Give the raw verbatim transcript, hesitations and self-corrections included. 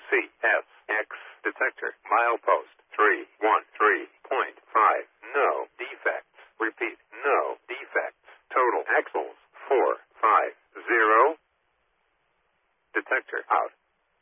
C S X detector. Milepost three one three point five. No defects. Repeat, no defects. Total axles four five zero. Detector out.